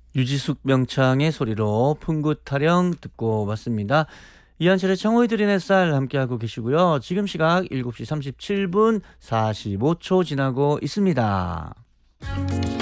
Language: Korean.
유지숙 명창의 소리로 풍굿타령 듣고 왔습니다. 이한철의 청호의 들인 햇살 함께하고 계시고요. 지금 시각 7시 37분 45초 지나고 있습니다.